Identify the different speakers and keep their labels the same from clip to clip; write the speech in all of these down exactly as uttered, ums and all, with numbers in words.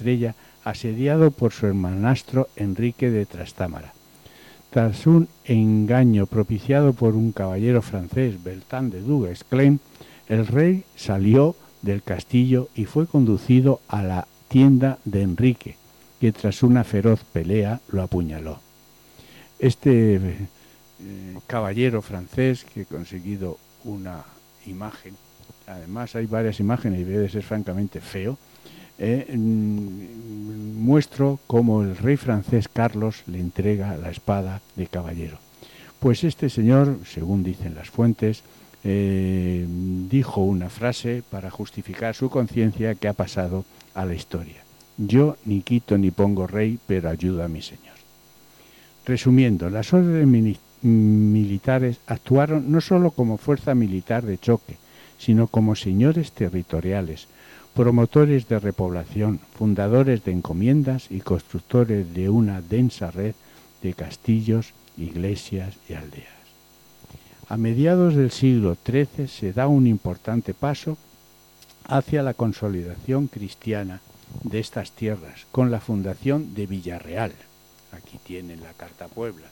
Speaker 1: Estrella, asediado por su hermanastro Enrique de Trastámara. Tras un engaño propiciado por un caballero francés, Bertrand de Du-Guesclin, el rey salió del castillo y fue conducido a la tienda de Enrique, que tras una feroz pelea lo apuñaló. Este eh, caballero francés, que ha conseguido una imagen, además hay varias imágenes y debe de ser francamente feo, eh, muestro cómo el rey francés Carlos le entrega la espada de caballero. Pues este señor, según dicen las fuentes, eh, dijo una frase para justificar su conciencia que ha pasado a la historia: yo ni quito ni pongo rey, pero ayudo a mi señor. Resumiendo, las órdenes mili- militares actuaron no solo como fuerza militar de choque, sino como señores territoriales, promotores de repoblación, fundadores de encomiendas y constructores de una densa red de castillos, iglesias y aldeas. A mediados del siglo trece se da un importante paso hacia la consolidación cristiana de estas tierras, con la fundación de Villarreal. Aquí tienen la Carta Puebla.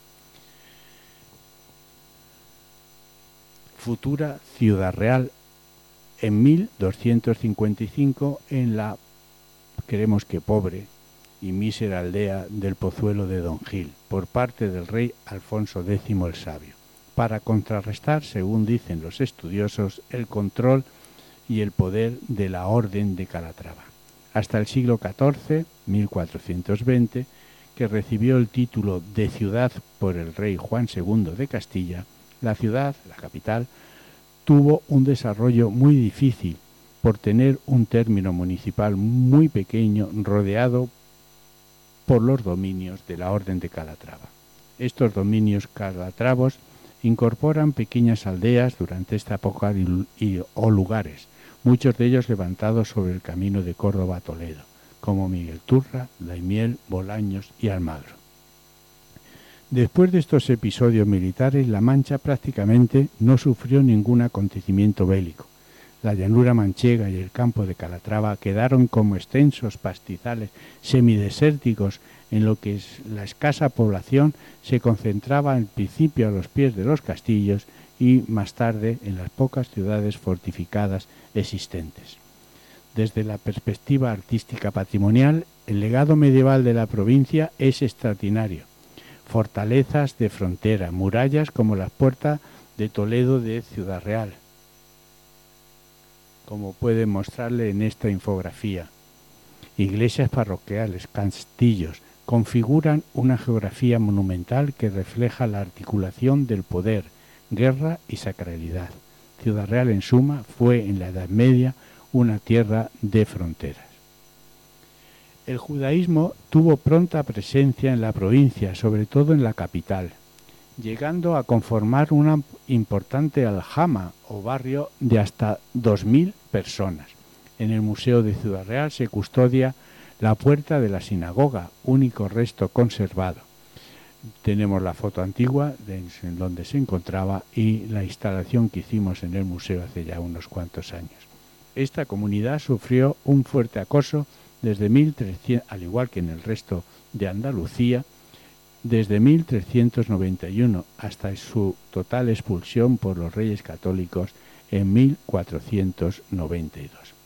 Speaker 1: Futura Ciudad Real en mil doscientos cincuenta y cinco en la, creemos que pobre y mísera aldea del Pozuelo de Don Gil, por parte del rey Alfonso décimo el Sabio, para contrarrestar, según dicen los estudiosos, el control y el poder de la Orden de Calatrava. Hasta el siglo catorce, mil cuatrocientos veinte, que recibió el título de ciudad por el rey Juan segundo de Castilla, la ciudad, la capital, tuvo un desarrollo muy difícil por tener un término municipal muy pequeño rodeado por los dominios de la Orden de Calatrava. Estos dominios calatravos incorporan pequeñas aldeas durante esta época y, y, o lugares, muchos de ellos levantados sobre el camino de Córdoba a Toledo, como Miguel Turra, Daimiel, Bolaños y Almagro. Después de estos episodios militares, La Mancha prácticamente no sufrió ningún acontecimiento bélico. La llanura manchega y el campo de Calatrava quedaron como extensos pastizales semidesérticos en lo que es la escasa población se concentraba al principio a los pies de los castillos y más tarde en las pocas ciudades fortificadas existentes. Desde la perspectiva artística patrimonial, el legado medieval de la provincia es extraordinario. Fortalezas de frontera, murallas como la puerta de Toledo de Ciudad Real, como pueden mostrarle en esta infografía. Iglesias parroquiales, castillos, configuran una geografía monumental que refleja la articulación del poder, guerra y sacralidad. Ciudad Real, en suma, fue en la Edad Media una tierra de fronteras. El judaísmo tuvo pronta presencia en la provincia, sobre todo en la capital, llegando a conformar una importante aljama o barrio de hasta dos mil personas. En el Museo de Ciudad Real se custodia la puerta de la sinagoga, único resto conservado. Tenemos la foto antigua de en donde se encontraba y la instalación que hicimos en el museo hace ya unos cuantos años. Esta comunidad sufrió un fuerte acoso desde mil trescientos, al igual que en el resto de Andalucía, desde mil trescientos noventa y uno hasta su total expulsión por los reyes católicos en mil cuatrocientos noventa y dos.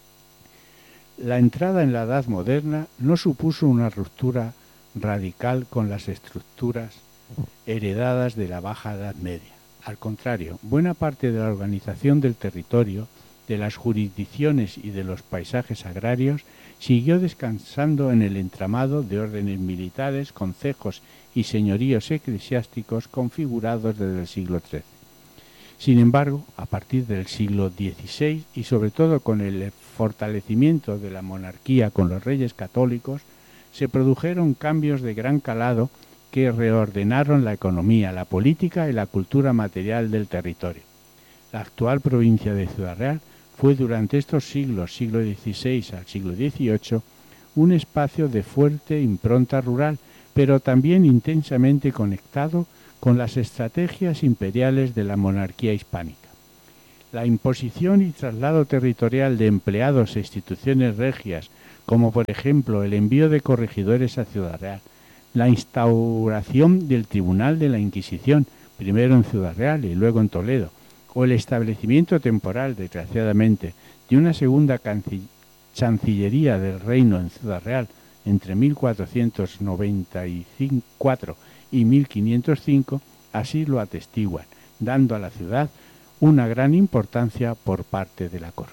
Speaker 1: La entrada en la Edad Moderna no supuso una ruptura radical con las estructuras heredadas de la Baja Edad Media. Al contrario, buena parte de la organización del territorio, de las jurisdicciones y de los paisajes agrarios siguió descansando en el entramado de órdenes militares, concejos y señoríos eclesiásticos configurados desde el siglo trece. Sin embargo, a partir del siglo dieciséis y sobre todo con el fortalecimiento de la monarquía con los reyes católicos, se produjeron cambios de gran calado que reordenaron la economía, la política y la cultura material del territorio. La actual provincia de Ciudad Real fue durante estos siglos, siglo dieciséis al siglo dieciocho, un espacio de fuerte impronta rural, pero también intensamente conectado con las estrategias imperiales de la monarquía hispánica. La imposición y traslado territorial de empleados e instituciones regias como por ejemplo el envío de corregidores a Ciudad Real, la instauración del Tribunal de la Inquisición, primero en Ciudad Real y luego en Toledo, o el establecimiento temporal, desgraciadamente, de una segunda Chancillería del Reino en Ciudad Real entre mil cuatrocientos noventa y cuatro y mil quinientos cinco, así lo atestiguan, dando a la ciudad una gran importancia por parte de la corona.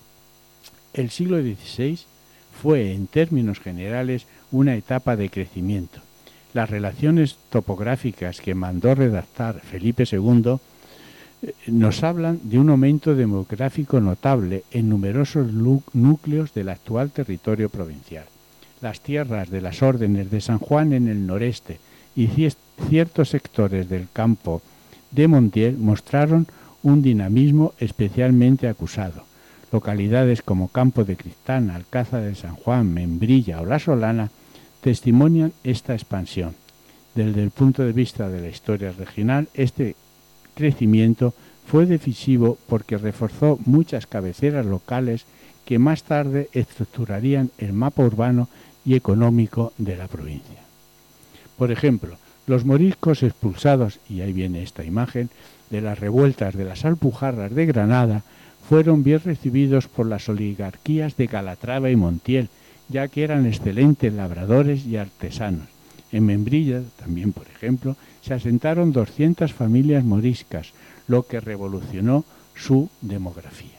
Speaker 1: El siglo dieciséis fue, en términos generales, una etapa de crecimiento. Las relaciones topográficas que mandó redactar Felipe segundo eh, nos hablan de un aumento demográfico notable en numerosos núcleos del actual territorio provincial. Las tierras de las órdenes de San Juan en el noreste y ciertos sectores del campo de Montiel mostraron un dinamismo especialmente acusado. Localidades como Campo de Cristán, Alcázar de San Juan, Membrilla o La Solana testimonian esta expansión. Desde el punto de vista de la historia regional, este crecimiento fue decisivo porque reforzó muchas cabeceras locales que más tarde estructurarían el mapa urbano y económico de la provincia. Por ejemplo, los moriscos expulsados, y ahí viene esta imagen, de las revueltas de las Alpujarras de Granada, fueron bien recibidos por las oligarquías de Calatrava y Montiel, ya que eran excelentes labradores y artesanos. En Membrilla, también por ejemplo, se asentaron doscientas familias moriscas, lo que revolucionó su demografía.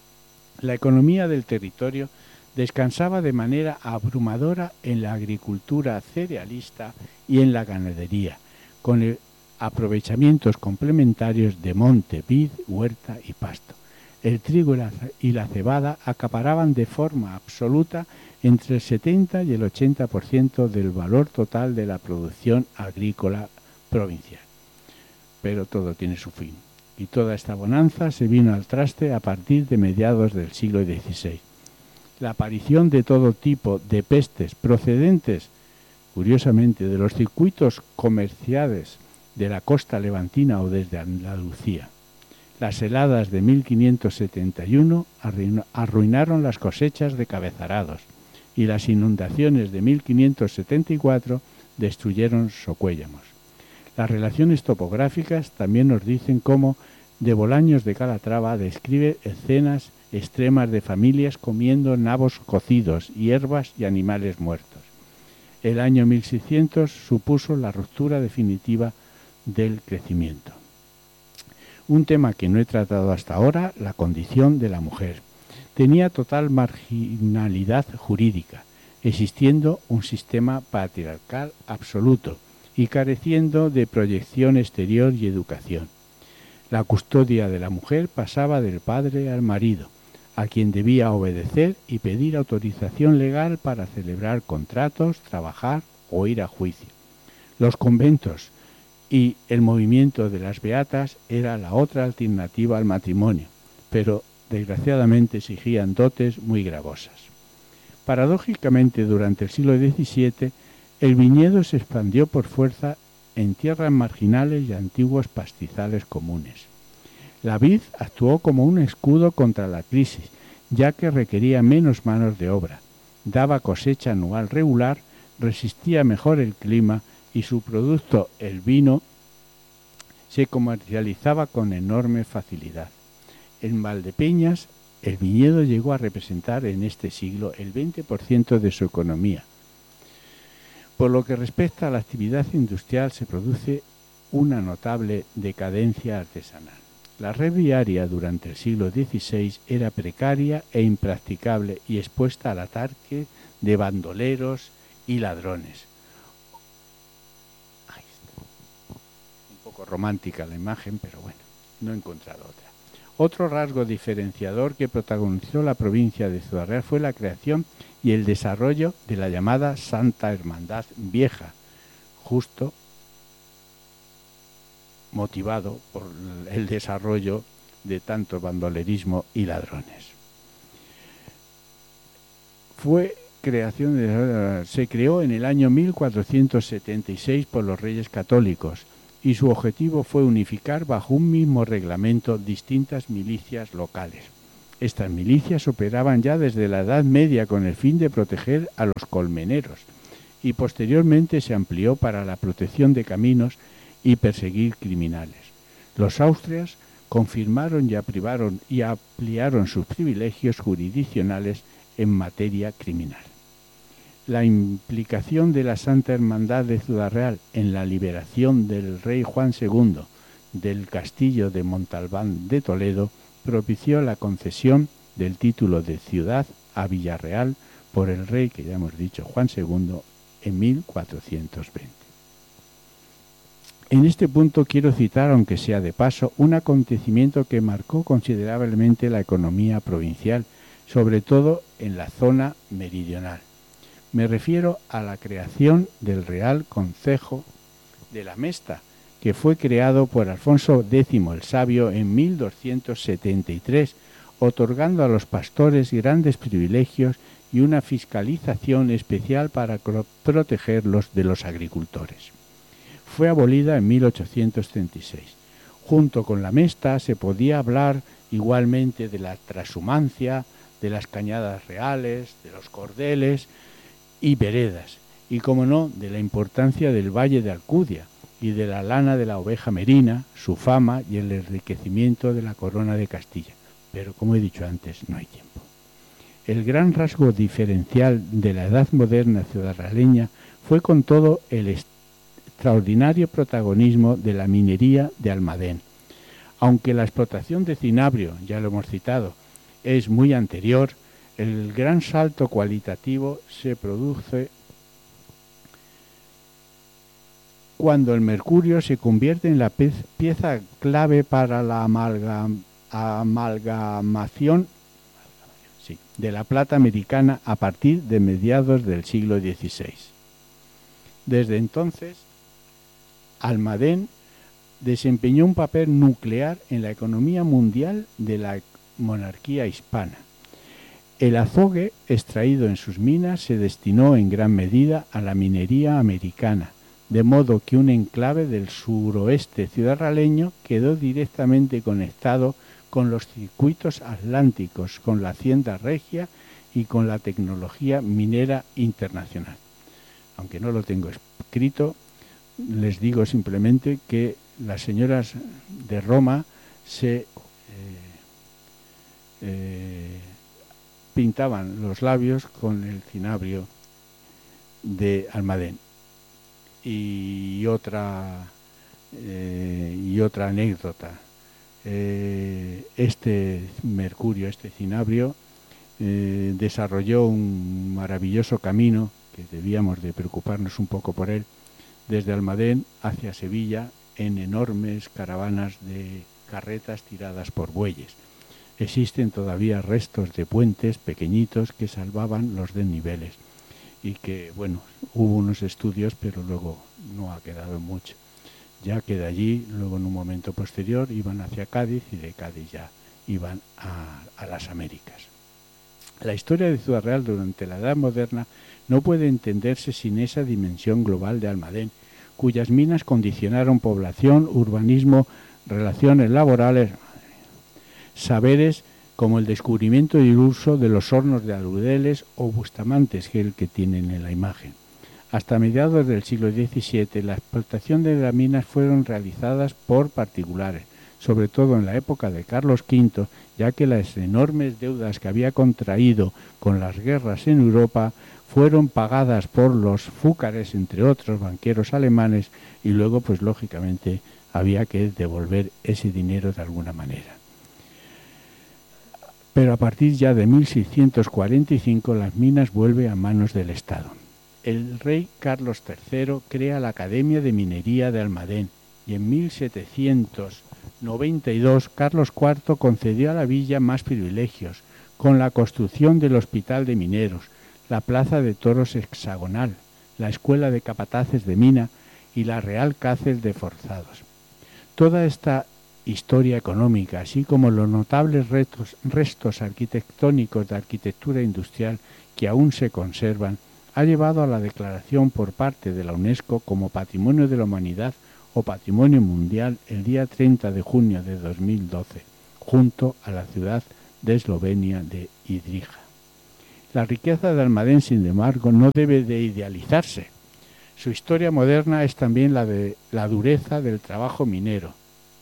Speaker 1: La economía del territorio descansaba de manera abrumadora en la agricultura cerealista y en la ganadería, con aprovechamientos complementarios de monte, vid, huerta y pasto. El trigo y la cebada acaparaban de forma absoluta entre el setenta y el ochenta por ciento del valor total de la producción agrícola provincial. Pero todo tiene su fin, y toda esta bonanza se vino al traste a partir de mediados del siglo dieciséis. La aparición de todo tipo de pestes procedentes, curiosamente, de los circuitos comerciales de la costa levantina o desde Andalucía. Las heladas de mil quinientos setenta y uno arruinaron las cosechas de Cabezarados y las inundaciones de mil quinientos setenta y cuatro destruyeron Socuéllamos. Las relaciones topográficas también nos dicen cómo de Bolaños de Calatrava describe escenas extremas de familias comiendo nabos cocidos, hierbas y animales muertos. El año mil seiscientos supuso la ruptura definitiva del crecimiento. Un tema que no he tratado hasta ahora, la condición de la mujer. Tenía total marginalidad jurídica, existiendo un sistema patriarcal absoluto y careciendo de proyección exterior y educación. La custodia de la mujer pasaba del padre al marido, a quien debía obedecer y pedir autorización legal para celebrar contratos, trabajar o ir a juicio. Los conventos y el movimiento de las beatas era la otra alternativa al matrimonio, pero desgraciadamente exigían dotes muy gravosas. Paradójicamente, durante el siglo diecisiete, el viñedo se expandió por fuerza en tierras marginales y antiguos pastizales comunes. La vid actuó como un escudo contra la crisis, ya que requería menos manos de obra, daba cosecha anual regular, resistía mejor el clima y su producto, el vino, se comercializaba con enorme facilidad. En Valdepeñas, el viñedo llegó a representar en este siglo el veinte por ciento de su economía. Por lo que respecta a la actividad industrial, se produce una notable decadencia artesanal. La red viaria durante el siglo dieciséis era precaria e impracticable y expuesta al ataque de bandoleros y ladrones. Ahí está. Un poco romántica la imagen, pero bueno, no he encontrado otra. Otro rasgo diferenciador que protagonizó la provincia de Ciudad Real fue la creación y el desarrollo de la llamada Santa Hermandad Vieja, justo motivado por el desarrollo de tanto bandolerismo y ladrones. Fue creación de, se creó en el año mil cuatrocientos setenta y seis por los Reyes Católicos y su objetivo fue unificar bajo un mismo reglamento distintas milicias locales. Estas milicias operaban ya desde la Edad Media con el fin de proteger a los colmeneros y posteriormente se amplió para la protección de caminos y perseguir criminales. Los austrias confirmaron y aprivaron y ampliaron sus privilegios jurisdiccionales en materia criminal. La implicación de la Santa Hermandad de Ciudad Real en la liberación del rey Juan segundo del castillo de Montalbán de Toledo propició la concesión del título de ciudad a Villarreal por el rey, que ya hemos dicho, Juan segundo, en mil cuatrocientos veinte. En este punto quiero citar, aunque sea de paso, un acontecimiento que marcó considerablemente la economía provincial, sobre todo en la zona meridional. Me refiero a la creación del Real Concejo de la Mesta, que fue creado por Alfonso décimo el Sabio en mil doscientos setenta y tres, otorgando a los pastores grandes privilegios y una fiscalización especial para protegerlos de los agricultores. Fue abolida en mil ochocientos treinta y seis. Junto con la Mesta se podía hablar igualmente de la trashumancia, de las cañadas reales, de los cordeles y veredas, y como no, de la importancia del Valle de Alcudia y de la lana de la oveja merina, su fama y el enriquecimiento de la corona de Castilla. Pero como he dicho antes, no hay tiempo. El gran rasgo diferencial de la edad moderna ciudadrealeña fue con todo el extraordinario protagonismo de la minería de Almadén. Aunque la explotación de cinabrio, ya lo hemos citado, es muy anterior, el gran salto cualitativo se produce cuando el mercurio se convierte en la pieza clave para la amalga, amalgamación sí, de la plata americana a partir de mediados del siglo dieciséis. Desde entonces, Almadén desempeñó un papel nuclear en la economía mundial de la monarquía hispana. El azogue extraído en sus minas se destinó en gran medida a la minería americana, de modo que un enclave del suroeste ciudadrealeño quedó directamente conectado con los circuitos atlánticos, con la hacienda regia y con la tecnología minera internacional. Aunque no lo tengo escrito, les digo simplemente que las señoras de Roma se eh, eh, pintaban los labios con el cinabrio de Almadén. Y otra, eh, y otra anécdota. Eh, este mercurio, este cinabrio, eh, desarrolló un maravilloso camino, que debíamos de preocuparnos un poco por él, desde Almadén hacia Sevilla en enormes caravanas de carretas tiradas por bueyes. Existen todavía restos de puentes pequeñitos que salvaban los desniveles y que, bueno, hubo unos estudios, pero luego no ha quedado mucho. Ya que de allí, luego en un momento posterior, iban hacia Cádiz y de Cádiz ya iban a, a las Américas. La historia de Ciudad Real durante la Edad Moderna no puede entenderse sin esa dimensión global de Almadén, cuyas minas condicionaron población, urbanismo, relaciones laborales, saberes como el descubrimiento y el uso de los hornos de aludeles o bustamantes, que es el que tienen en la imagen. Hasta mediados del siglo diecisiete, la explotación de las minas fueron realizadas por particulares, sobre todo en la época de Carlos quinto, ya que las enormes deudas que había contraído con las guerras en Europa fueron pagadas por los fúcares, entre otros banqueros alemanes, y luego, pues lógicamente, había que devolver ese dinero de alguna manera. Pero a partir ya de mil seiscientos cuarenta y cinco las minas vuelven a manos del Estado. El rey Carlos tercero crea la Academia de Minería de Almadén y en mil setecientos noventa y dos Carlos cuarto concedió a la villa más privilegios, con la construcción del Hospital de Mineros, la Plaza de Toros Hexagonal, la Escuela de Capataces de Mina y la Real Cárcel de Forzados. Toda esta historia económica, así como los notables restos, restos arquitectónicos de arquitectura industrial que aún se conservan, ha llevado a la declaración por parte de la UNESCO como Patrimonio de la Humanidad o Patrimonio Mundial el día treinta de junio de dos mil doce, junto a la ciudad de Eslovenia de Idrija. La riqueza de Almadén, sin embargo, no debe de idealizarse. Su historia moderna es también la de la dureza del trabajo minero,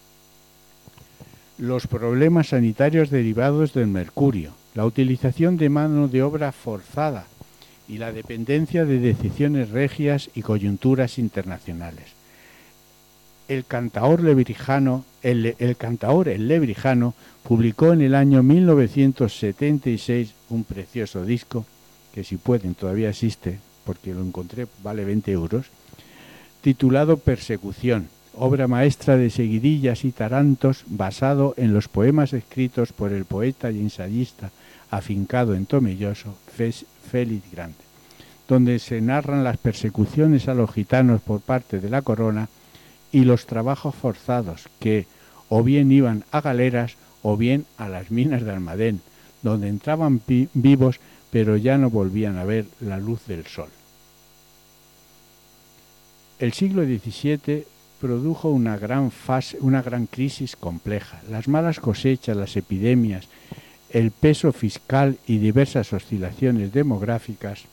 Speaker 1: los problemas sanitarios derivados del mercurio, la utilización de mano de obra forzada y la dependencia de decisiones regias y coyunturas internacionales. El cantaor lebrijano, el, el cantaor el lebrijano publicó en el año mil novecientos setenta y seis un precioso disco, que si pueden todavía existe, porque lo encontré, vale veinte euros, titulado Persecución, obra maestra de seguidillas y tarantos basado en los poemas escritos por el poeta y ensayista afincado en Tomelloso, Félix Grande, donde se narran las persecuciones a los gitanos por parte de la corona y los trabajos forzados que o bien iban a galeras o bien a las minas de Almadén, donde entraban vivos pero ya no volvían a ver la luz del sol. El siglo diecisiete produjo una gran fase, una gran crisis compleja. Las malas cosechas, las epidemias, el peso fiscal y diversas oscilaciones demográficas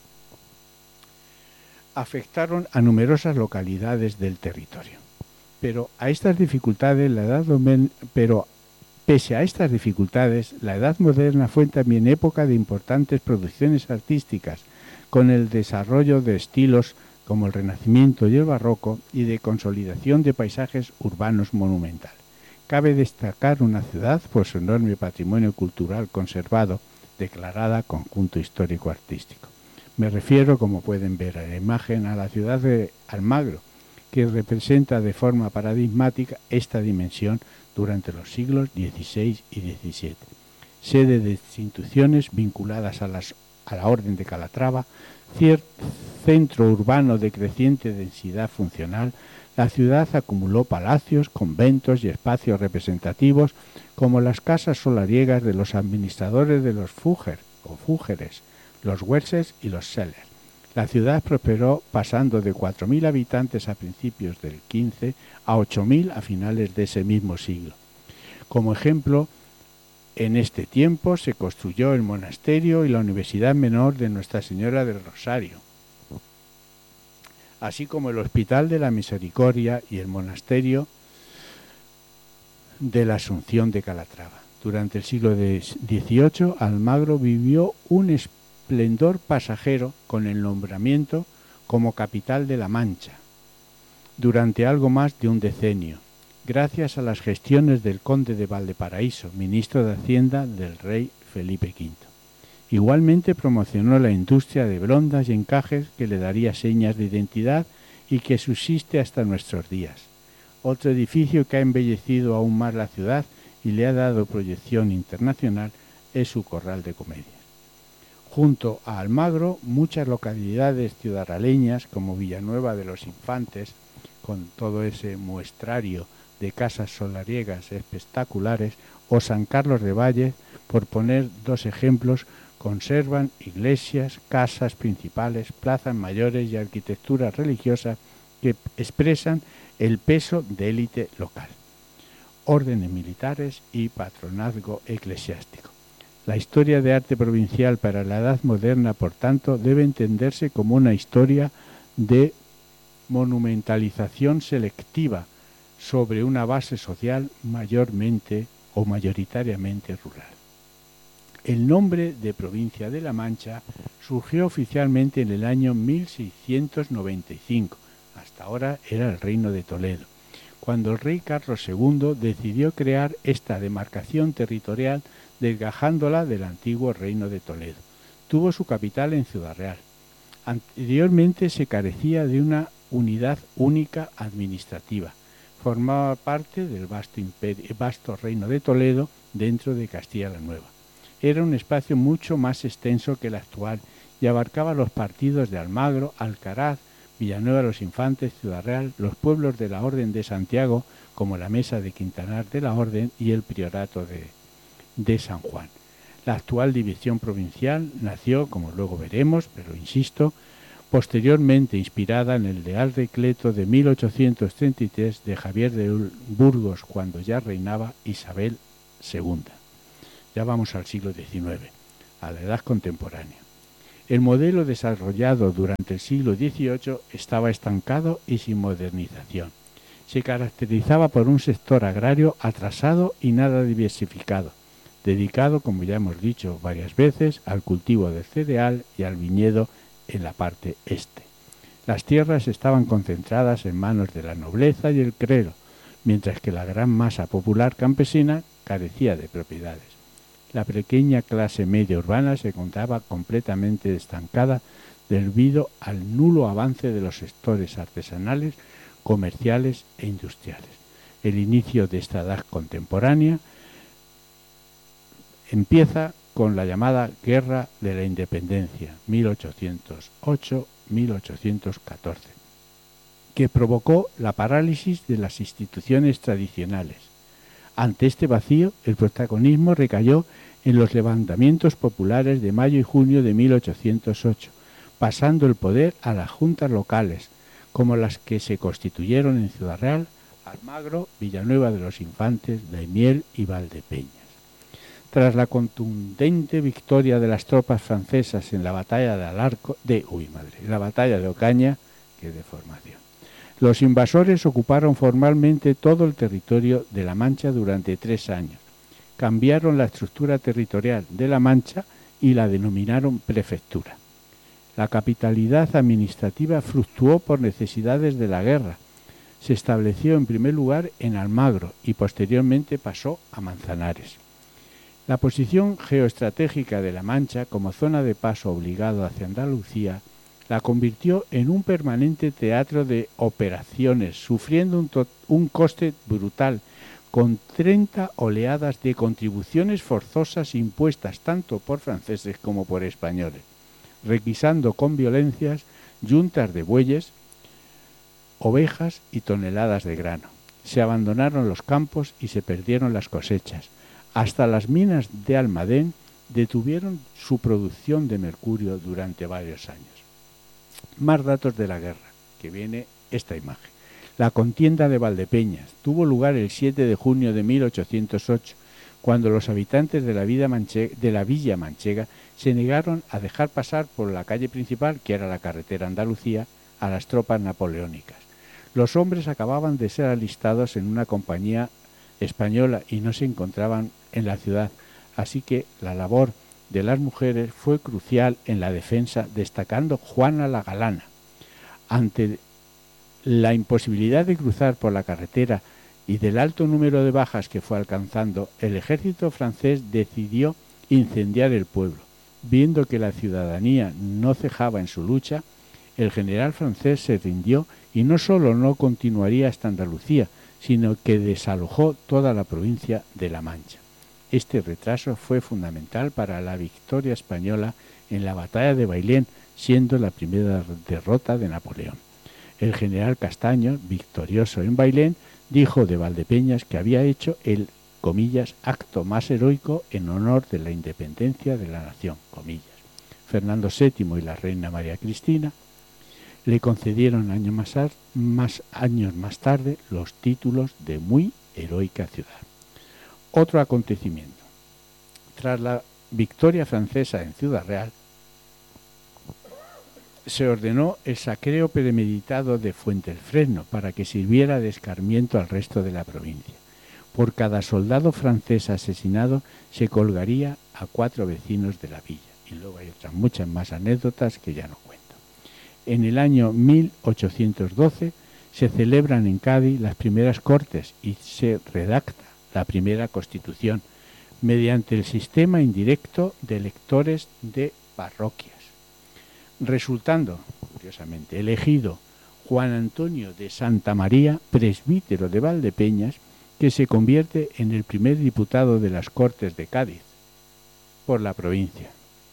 Speaker 1: afectaron a numerosas localidades del territorio. Pero a estas dificultades, la edad pero pese a estas dificultades, la Edad Moderna fue también época de importantes producciones artísticas, con el desarrollo de estilos como el Renacimiento y el Barroco, y de consolidación de paisajes urbanos monumentales. Cabe destacar una ciudad por su enorme patrimonio cultural conservado, declarada conjunto histórico-artístico. Me refiero, como pueden ver en la imagen, a la ciudad de Almagro, que representa de forma paradigmática esta dimensión durante los siglos dieciséis y diecisiete. Sede de instituciones vinculadas a, las, a la Orden de Calatrava, centro urbano de creciente densidad funcional, la ciudad acumuló palacios, conventos y espacios representativos como las casas solariegas de los administradores de los Fúger o Fúgeres, los Werses y los Sellers. La ciudad prosperó pasando de cuatro mil habitantes a principios del quince a ocho mil a finales de ese mismo siglo. Como ejemplo, en este tiempo se construyó el monasterio y la Universidad Menor de Nuestra Señora del Rosario, así como el Hospital de la Misericordia y el Monasterio de la Asunción de Calatrava. Durante el siglo dieciocho, Almagro vivió un esplendor pasajero con el nombramiento como capital de La Mancha durante algo más de un decenio, gracias a las gestiones del conde de Valparaíso, ministro de Hacienda del rey Felipe quinto. Igualmente promocionó la industria de blondas y encajes que le daría señas de identidad y que subsiste hasta nuestros días. Otro edificio que ha embellecido aún más la ciudad y le ha dado proyección internacional es su corral de comedia. Junto a Almagro, muchas localidades ciudadraleñas como Villanueva de los Infantes, con todo ese muestrario de casas solariegas espectaculares, o San Carlos de Valle, por poner dos ejemplos, conservan iglesias, casas principales, plazas mayores y arquitecturas religiosas que expresan el peso de élite local, órdenes militares y patronazgo eclesiástico. La historia de arte provincial para la Edad Moderna, por tanto, debe entenderse como una historia de monumentalización selectiva sobre una base social mayormente o mayoritariamente rural. El nombre de provincia de La Mancha surgió oficialmente en el año mil seiscientos noventa y cinco, hasta ahora era el Reino de Toledo, cuando el rey Carlos segundo decidió crear esta demarcación territorial desgajándola del antiguo Reino de Toledo. Tuvo su capital en Ciudad Real. Anteriormente se carecía de una unidad única administrativa. Formaba parte del vasto, imperio, vasto Reino de Toledo dentro de Castilla la Nueva. Era un espacio mucho más extenso que el actual y abarcaba los partidos de Almagro, Alcaraz, Villanueva de los Infantes, Ciudad Real, los pueblos de la Orden de Santiago, como la Mesa de Quintanar de la Orden y el Priorato de, de San Juan. La actual división provincial nació, como luego veremos, pero insisto, posteriormente inspirada en el Real Decreto de mil ochocientos treinta y tres de Javier de Burgos, cuando ya reinaba Isabel segunda. Ya vamos al siglo diecinueve, a la edad contemporánea. El modelo desarrollado durante el siglo dieciocho estaba estancado y sin modernización. Se caracterizaba por un sector agrario atrasado y nada diversificado, dedicado, como ya hemos dicho varias veces, al cultivo del cereal y al viñedo en la parte este. Las tierras estaban concentradas en manos de la nobleza y el clero, mientras que la gran masa popular campesina carecía de propiedades. La pequeña clase media urbana se encontraba completamente estancada debido al nulo avance de los sectores artesanales, comerciales e industriales. El inicio de esta edad contemporánea empieza con la llamada Guerra de la Independencia, mil ochocientos ocho a mil ochocientos catorce, que provocó la parálisis de las instituciones tradicionales. Ante este vacío, el protagonismo recayó en los levantamientos populares de mayo y junio de mil ochocientos ocho, pasando el poder a las juntas locales, como las que se constituyeron en Ciudad Real, Almagro, Villanueva de los Infantes, Daimiel y Valdepeñas. Tras la contundente victoria de las tropas francesas en la batalla de Alarco, de, uy, madre, en la batalla de Ocaña, que de formación, los invasores ocuparon formalmente todo el territorio de La Mancha durante tres años. Cambiaron la estructura territorial de La Mancha y la denominaron prefectura. La capitalidad administrativa fluctuó por necesidades de la guerra. Se estableció en primer lugar en Almagro y posteriormente pasó a Manzanares. La posición geoestratégica de La Mancha como zona de paso obligado hacia Andalucía la convirtió en un permanente teatro de operaciones, sufriendo un, un coste brutal, con treinta oleadas de contribuciones forzosas impuestas tanto por franceses como por españoles, requisando con violencias yuntas de bueyes, ovejas y toneladas de grano. Se abandonaron los campos y se perdieron las cosechas. Hasta las minas de Almadén detuvieron su producción de mercurio durante varios años. Más datos de la guerra, que viene esta imagen. La contienda de Valdepeñas tuvo lugar el siete de junio de mil ochocientos ocho, cuando los habitantes de la, vida manche- de la villa manchega se negaron a dejar pasar por la calle principal, que era la carretera Andalucía, a las tropas napoleónicas. Los hombres acababan de ser alistados en una compañía española y no se encontraban en la ciudad, así que la labor de las mujeres fue crucial en la defensa, destacando Juana la Galana. Ante la imposibilidad de cruzar por la carretera y del alto número de bajas que fue alcanzando, el ejército francés decidió incendiar el pueblo. Viendo que la ciudadanía no cejaba en su lucha, el general francés se rindió y no solo no continuaría hasta Andalucía, sino que desalojó toda la provincia de La Mancha. Este retraso fue fundamental para la victoria española en la batalla de Bailén, siendo la primera derrota de Napoleón. El general Castaño, victorioso en Bailén, dijo de Valdepeñas que había hecho el, comillas, acto más heroico en honor de la independencia de la nación, comillas. Fernando séptimo y la reina María Cristina le concedieron años más, más, años más tarde los títulos de muy heroica ciudad. Otro acontecimiento. Tras la victoria francesa en Ciudad Real, se ordenó el saqueo premeditado de Fuentealfresno para que sirviera de escarmiento al resto de la provincia. Por cada soldado francés asesinado se colgaría a cuatro vecinos de la villa. Y luego hay otras muchas más anécdotas que ya no cuento. En el año mil ochocientos doce se celebran en Cádiz las primeras Cortes y se redacta la primera Constitución mediante el sistema indirecto de electores de parroquias, resultando, curiosamente, elegido Juan Antonio de Santa María, presbítero de Valdepeñas, que se convierte en el primer diputado de las Cortes de Cádiz por la provincia.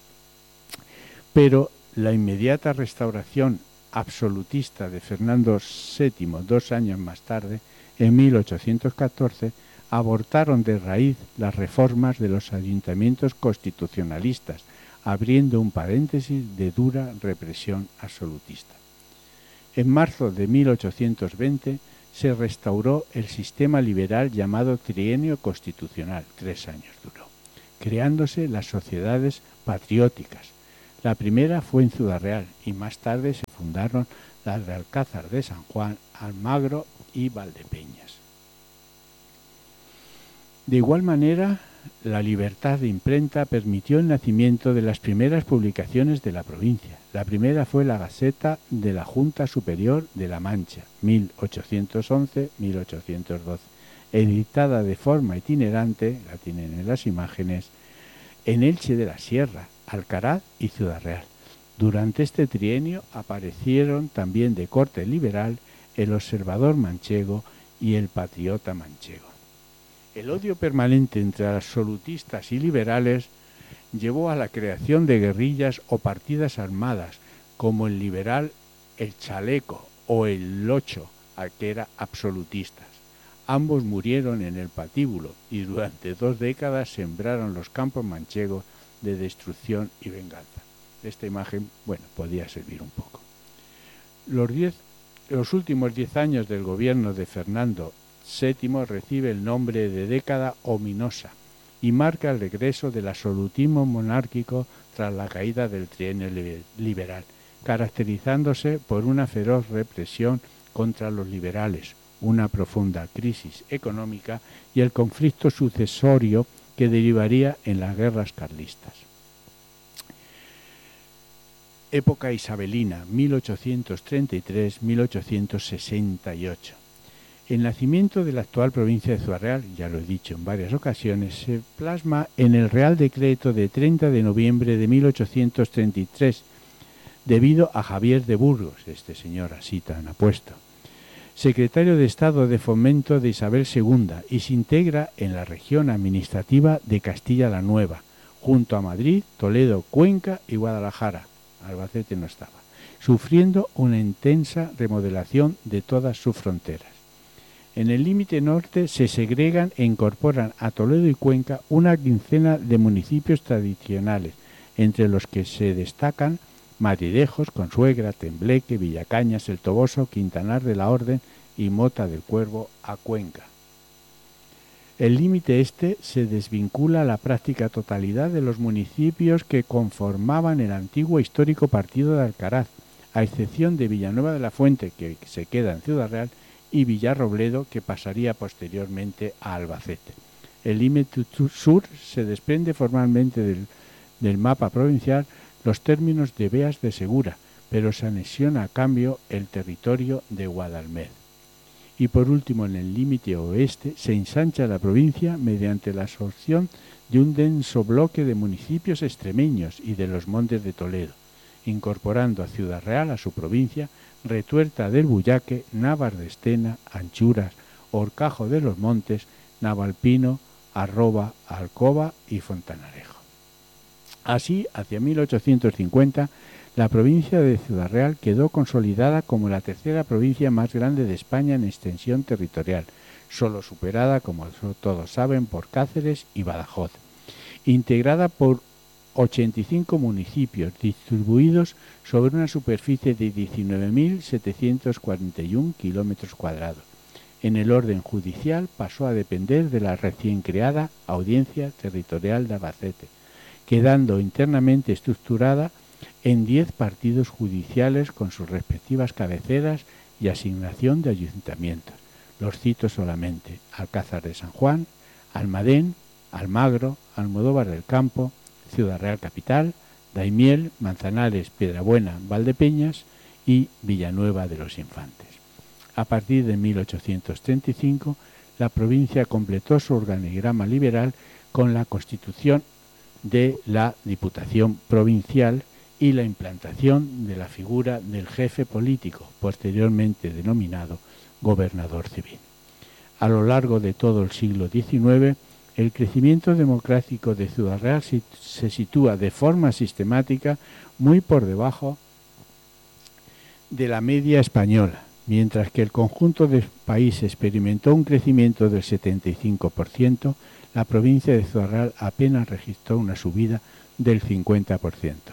Speaker 1: Pero la inmediata restauración absolutista de Fernando séptimo, dos años más tarde, en mil ochocientos catorce, abortaron de raíz las reformas de los ayuntamientos constitucionalistas, abriendo un paréntesis de dura represión absolutista. En marzo de mil ochocientos veinte se restauró el sistema liberal llamado Trienio Constitucional, tres años duró, creándose las sociedades patrióticas. La primera fue en Ciudad Real y más tarde se fundaron las de Alcázar de San Juan, Almagro y Valdepeñas. De igual manera, la libertad de imprenta permitió el nacimiento de las primeras publicaciones de la provincia. La primera fue la Gaceta de la Junta Superior de La Mancha, mil ochocientos once a mil ochocientos doce, editada de forma itinerante, la tienen en las imágenes, en Elche de la Sierra, Alcaraz y Ciudad Real. Durante este trienio aparecieron también de corte liberal el Observador manchego y el Patriota manchego. El odio permanente entre absolutistas y liberales llevó a la creación de guerrillas o partidas armadas, como el liberal El Chaleco o el Locho, que eran absolutistas. Ambos murieron en el patíbulo y durante dos décadas sembraron los campos manchegos de destrucción y venganza. Esta imagen, bueno, podía servir un poco. Los, diez, los últimos diez años del gobierno de Fernando séptimo recibe el nombre de década ominosa y marca el regreso del absolutismo monárquico tras la caída del trienio liberal, caracterizándose por una feroz represión contra los liberales, una profunda crisis económica y el conflicto sucesorio que derivaría en las guerras carlistas. Época isabelina, mil ochocientos treinta y tres a mil ochocientos sesenta y ocho. El nacimiento de la actual provincia de Ciudad Real, ya lo he dicho en varias ocasiones, se plasma en el Real Decreto de treinta de noviembre de mil ochocientos treinta y tres, debido a Javier de Burgos, este señor así tan apuesto, secretario de Estado de Fomento de Isabel segunda, y se integra en la región administrativa de Castilla la Nueva, junto a Madrid, Toledo, Cuenca y Guadalajara. Albacete no estaba, sufriendo una intensa remodelación de todas sus fronteras. En el límite norte se segregan e incorporan a Toledo y Cuenca una quincena de municipios tradicionales, entre los que se destacan Madridejos, Consuegra, Tembleque, Villacañas, El Toboso, Quintanar de la Orden y Mota del Cuervo a Cuenca. El límite este se desvincula a la práctica totalidad de los municipios que conformaban el antiguo histórico partido de Alcaraz, a excepción de Villanueva de la Fuente, que se queda en Ciudad Real, y Villarrobledo, que pasaría posteriormente a Albacete. El límite sur se desprende formalmente del, del mapa provincial los términos de Beas de Segura, pero se anexiona a cambio el territorio de Guadalmed. Y por último, en el límite oeste se ensancha la provincia mediante la absorción de un denso bloque de municipios extremeños y de los Montes de Toledo, incorporando a Ciudad Real a su provincia, Retuerta del Bullaque, Navas de Estena, Anchuras, Horcajo de los Montes, Navalpino, Arroba, Alcoba y Fontanarejo. Así, hacia mil ochocientos cincuenta, la provincia de Ciudad Real quedó consolidada como la tercera provincia más grande de España en extensión territorial, solo superada, como todos saben, por Cáceres y Badajoz, integrada por ochenta y cinco municipios distribuidos sobre una superficie de diecinueve mil setecientos cuarenta y uno kilómetros cuadrados. En el orden judicial pasó a depender de la recién creada Audiencia Territorial de Albacete, quedando internamente estructurada en diez partidos judiciales con sus respectivas cabeceras y asignación de ayuntamientos. Los cito solamente: Alcázar de San Juan, Almadén, Almagro, Almodóvar del Campo, Ciudad Real Capital, Daimiel, Manzanares, Piedrabuena, Valdepeñas y Villanueva de los Infantes. A partir de mil ochocientos treinta y cinco, la provincia completó su organigrama liberal con la constitución de la Diputación Provincial y la implantación de la figura del jefe político, posteriormente denominado gobernador civil. A lo largo de todo el siglo diecinueve, el crecimiento demográfico de Ciudad Real se sitúa de forma sistemática muy por debajo de la media española, mientras que el conjunto del país experimentó un crecimiento del setenta y cinco por ciento, la provincia de Ciudad Real apenas registró una subida del cincuenta por ciento.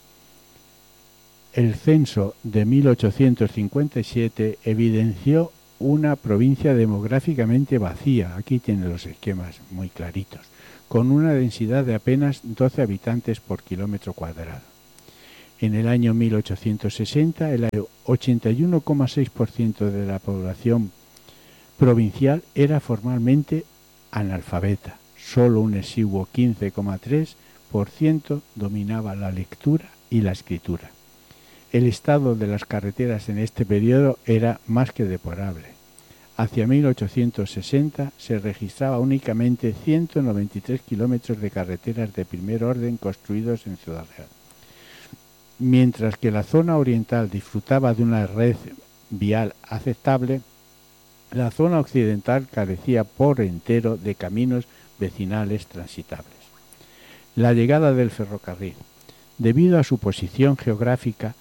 Speaker 1: El censo de mil ochocientos cincuenta y siete evidenció una provincia demográficamente vacía, aquí tiene los esquemas muy claritos, con una densidad de apenas doce habitantes por kilómetro cuadrado. En el año mil ochocientos sesenta, el ochenta y uno coma seis por ciento de la población provincial era formalmente analfabeta. Solo un exiguo quince coma tres por ciento dominaba la lectura y la escritura. El estado de las carreteras en este periodo era más que deplorable. Hacia mil ochocientos sesenta se registraba únicamente ciento noventa y tres kilómetros de carreteras de primer orden construidos en Ciudad Real. Mientras que la zona oriental disfrutaba de una red vial aceptable, la zona occidental carecía por entero de caminos vecinales transitables. La llegada del ferrocarril, debido a su posición geográfica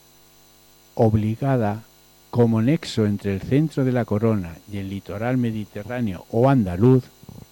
Speaker 1: obligada como nexo entre el centro de la corona y el litoral mediterráneo o andaluz,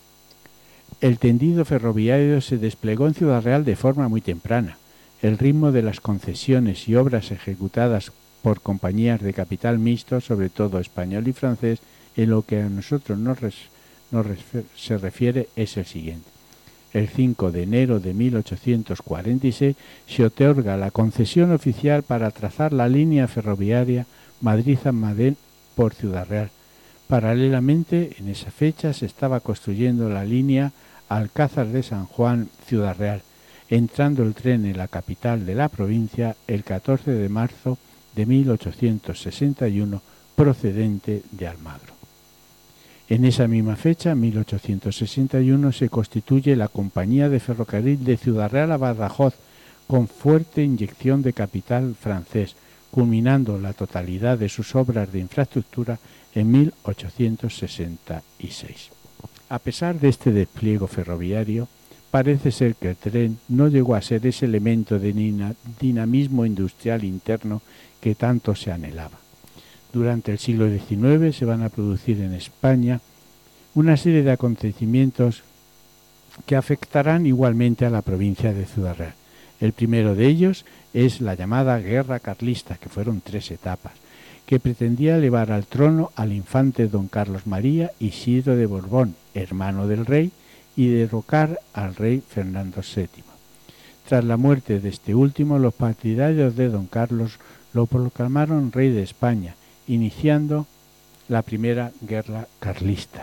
Speaker 1: el tendido ferroviario se desplegó en Ciudad Real de forma muy temprana. El ritmo de las concesiones y obras ejecutadas por compañías de capital mixto, sobre todo español y francés, en lo que a nosotros nos, res, nos res, se refiere es el siguiente. El cinco de enero de mil ochocientos cuarenta y seis se otorga la concesión oficial para trazar la línea ferroviaria Madrid-San Madén por Ciudad Real. Paralelamente, en esa fecha se estaba construyendo la línea Alcázar de San Juan-Ciudad Real, entrando el tren en la capital de la provincia el catorce de marzo de mil ochocientos sesenta y uno, procedente de Almagro. En esa misma fecha, mil ochocientos sesenta y uno, se constituye la Compañía de Ferrocarril de Ciudad Real a Badajoz, con fuerte inyección de capital francés, culminando la totalidad de sus obras de infraestructura en mil ochocientos sesenta y seis. A pesar de este despliegue ferroviario, parece ser que el tren no llegó a ser ese elemento de dinamismo industrial interno que tanto se anhelaba. Durante el siglo diecinueve se van a producir en España una serie de acontecimientos que afectarán igualmente a la provincia de Ciudad Real. El primero de ellos es la llamada Guerra Carlista, que fueron tres etapas, que pretendía elevar al trono al infante don Carlos María Isidro de Borbón, hermano del rey, y derrocar al rey Fernando séptimo. Tras la muerte de este último, los partidarios de don Carlos lo proclamaron rey de España, iniciando la primera guerra carlista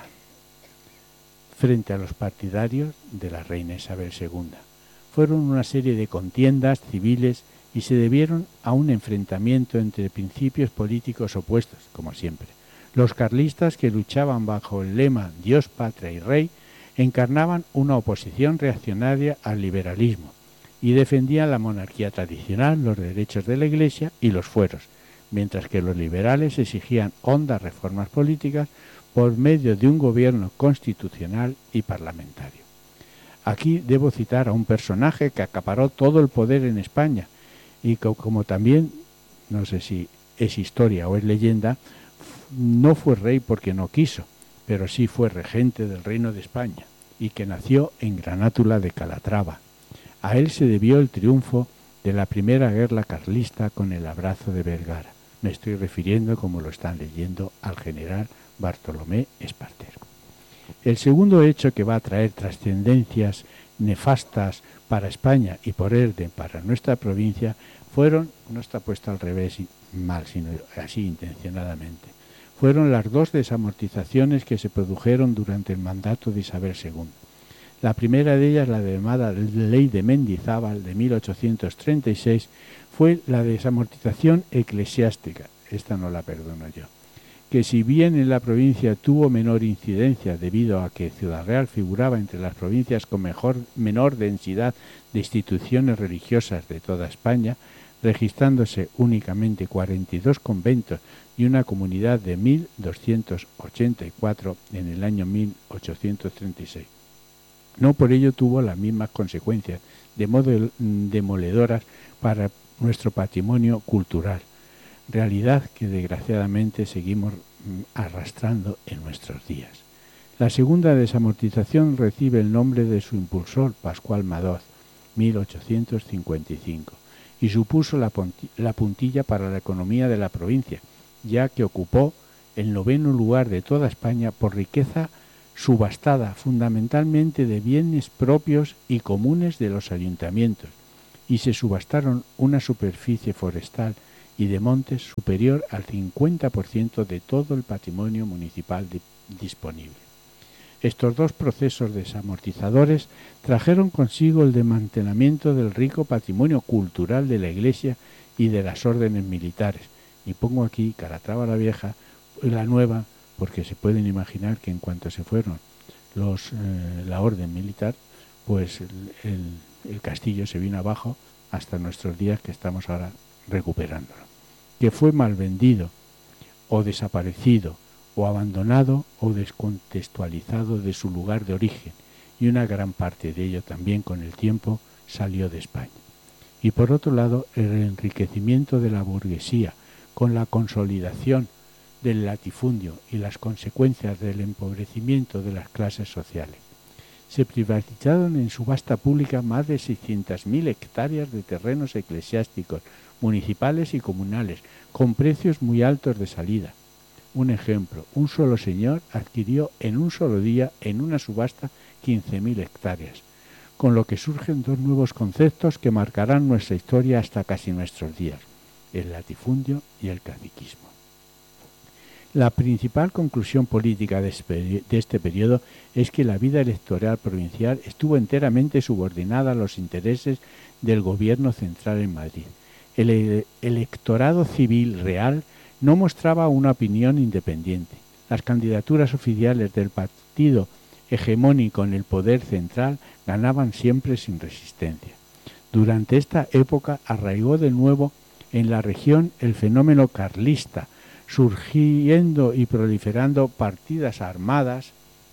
Speaker 1: frente a los partidarios de la reina Isabel segunda. Fueron una serie de contiendas civiles y se debieron a un enfrentamiento entre principios políticos opuestos, como siempre. Los carlistas, que luchaban bajo el lema Dios, Patria y Rey, encarnaban una oposición reaccionaria al liberalismo y defendían la monarquía tradicional, los derechos de la Iglesia y los fueros, mientras que los liberales exigían hondas reformas políticas por medio de un gobierno constitucional y parlamentario. Aquí debo citar a un personaje que acaparó todo el poder en España y que, como también, no sé si es historia o es leyenda, no fue rey porque no quiso, pero sí fue regente del Reino de España y que nació en Granátula de Calatrava. A él se debió el triunfo de la primera guerra carlista con el abrazo de Vergara. Me estoy refiriendo, como lo están leyendo, al general Bartolomé Espartero. El segundo hecho que va a traer trascendencias nefastas para España y por ende para nuestra provincia fueron, no está puesto al revés mal, sino así intencionadamente, fueron las dos desamortizaciones que se produjeron durante el mandato de Isabel segunda. La primera de ellas, la llamada Ley de Mendizábal de mil ochocientos treinta y seis, fue la desamortización eclesiástica, esta no la perdono yo, que si bien en la provincia tuvo menor incidencia debido a que Ciudad Real figuraba entre las provincias con mejor, menor densidad de instituciones religiosas de toda España, registrándose únicamente cuarenta y dos conventos y una comunidad de mil doscientos ochenta y cuatro en el año mil ochocientos treinta y seis. No por ello tuvo las mismas consecuencias demoledoras para nuestro patrimonio cultural, realidad que desgraciadamente seguimos arrastrando en nuestros días. La segunda desamortización recibe el nombre de su impulsor, Pascual Madoz, mil ochocientos cincuenta y cinco, y supuso la, la puntilla para la economía de la provincia, ya que ocupó el noveno lugar de toda España por riqueza subastada fundamentalmente de bienes propios y comunes de los ayuntamientos, y se subastaron una superficie forestal y de montes superior al cincuenta por ciento de todo el patrimonio municipal de, disponible. Estos dos procesos desamortizadores trajeron consigo el desmantelamiento del rico patrimonio cultural de la Iglesia y de las órdenes militares. Y pongo aquí Calatrava la Vieja y la Nueva, porque se pueden imaginar que en cuanto se fueron los, eh, la orden militar, pues el, el, el castillo se vino abajo hasta nuestros días, que estamos ahora recuperándolo. Que fue mal vendido o desaparecido o abandonado o descontextualizado de su lugar de origen, y una gran parte de ello también con el tiempo salió de España. Y por otro lado, el enriquecimiento de la burguesía con la consolidación del latifundio y las consecuencias del empobrecimiento de las clases sociales. Se privatizaron en subasta pública más de seiscientas mil hectáreas de terrenos eclesiásticos, municipales y comunales, con precios muy altos de salida. Un ejemplo, un solo señor adquirió en un solo día, en una subasta, quince mil hectáreas, con lo que surgen dos nuevos conceptos que marcarán nuestra historia hasta casi nuestros días: el latifundio y el caciquismo. La principal conclusión política de este periodo es que la vida electoral provincial estuvo enteramente subordinada a los intereses del gobierno central en Madrid. El electorado civil real no mostraba una opinión independiente. Las candidaturas oficiales del partido hegemónico en el poder central ganaban siempre sin resistencia. Durante esta época arraigó de nuevo en la región el fenómeno carlista, surgiendo y proliferando partidas armadas,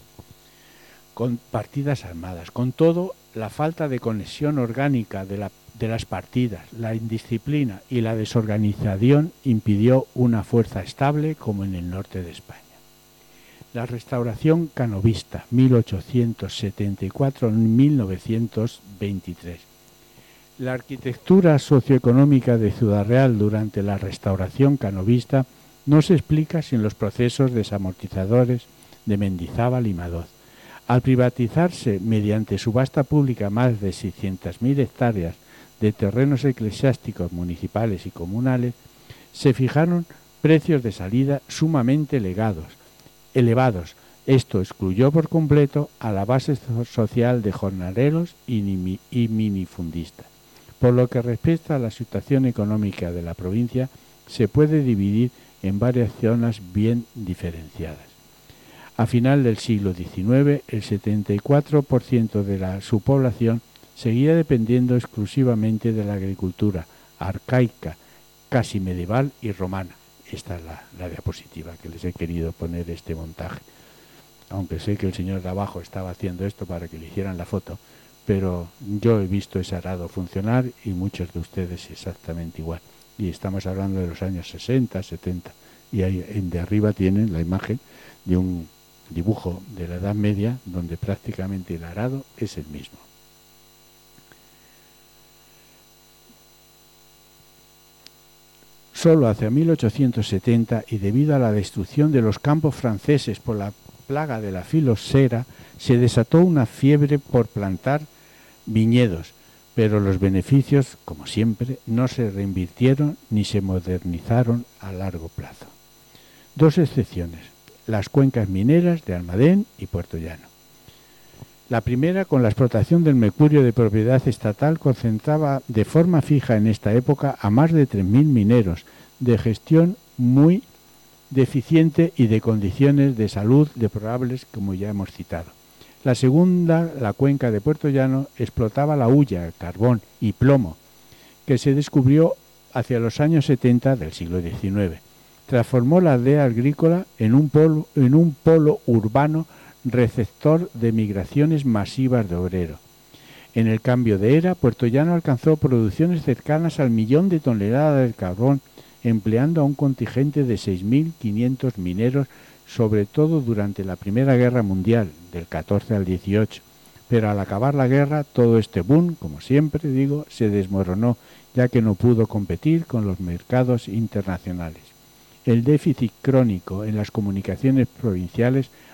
Speaker 1: con partidas armadas. Con todo, la falta de conexión orgánica de, la, de las partidas, la indisciplina y la desorganización impidió una fuerza estable como en el norte de España. La restauración canovista, mil ochocientos setenta y cuatro a mil novecientos veintitrés. La arquitectura socioeconómica de Ciudad Real durante la restauración canovista no se explica sin los procesos desamortizadores de Mendizábal y Madoz. Al privatizarse mediante subasta pública más de seiscientas mil hectáreas de terrenos eclesiásticos, municipales y comunales, se fijaron precios de salida sumamente elevados. elevados. Esto excluyó por completo a la base social de jornaleros y, y minifundistas. Por lo que respecta a la situación económica de la provincia, se puede dividir en varias zonas bien diferenciadas. A final del siglo diecinueve, el setenta y cuatro por ciento de la, su población seguía dependiendo exclusivamente de la agricultura arcaica, casi medieval y romana. Esta es la, la diapositiva que les he querido poner este montaje. Aunque sé que el señor de abajo estaba haciendo esto para que le hicieran la foto, pero yo he visto ese arado funcionar y muchos de ustedes exactamente igual. Y estamos hablando de los años sesenta, setenta. Y ahí en de arriba tienen la imagen de un dibujo de la Edad Media donde prácticamente el arado es el mismo. Solo hacia mil ochocientos setenta, y debido a la destrucción de los campos franceses por la plaga de la filosera, se desató una fiebre por plantar viñedos, pero los beneficios, como siempre, no se reinvirtieron ni se modernizaron a largo plazo. Dos excepciones: las cuencas mineras de Almadén y Puerto Llano. La primera, con la explotación del mercurio de propiedad estatal, concentraba de forma fija en esta época a más de tres mil mineros, de gestión muy deficiente y de condiciones de salud deplorables, como ya hemos citado. La segunda, la cuenca de Puerto Llano, explotaba la hulla, carbón y plomo, que se descubrió hacia los años setenta del siglo diecinueve. Transformó la aldea agrícola en un polo, en un polo urbano receptor de migraciones masivas de obreros. En el cambio de era, Puerto Llano alcanzó producciones cercanas al millón de toneladas de carbón, empleando a un contingente de seis mil quinientos mineros, sobre todo durante la Primera Guerra Mundial, del catorce al dieciocho. Pero al acabar la guerra, todo este boom, como siempre digo, se desmoronó, ya que no pudo competir con los mercados internacionales. El déficit crónico en las comunicaciones provinciales